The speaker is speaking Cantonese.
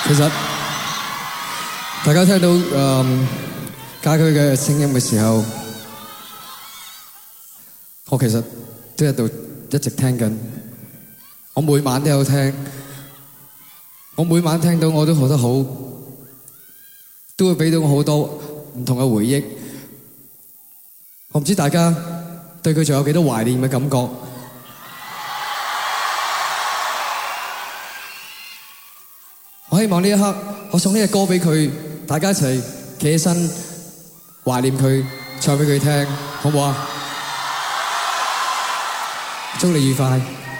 其實大家聽到家駒嘅聲音嘅時候，我其實都喺度一直聽緊。我每晚都有聽，我每晚聽到我都覺得好，都會俾到我好多唔同嘅回憶。我唔知大家對佢仲有幾多懷念嘅感覺。我希望呢一刻，我送呢隻歌俾佢，大家一齊企起身懷念佢，唱俾佢聽，好唔好啊？祝你愉快。